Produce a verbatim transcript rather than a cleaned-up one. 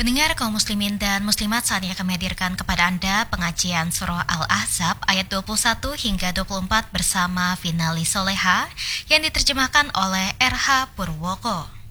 Pendengar kaum muslimin dan muslimat, saat ini akan menghadirkan kepada Anda pengajian surah Al-Ahzab ayat dua puluh satu hingga dua puluh empat bersama Finali Soleha yang diterjemahkan oleh R H Purwoko.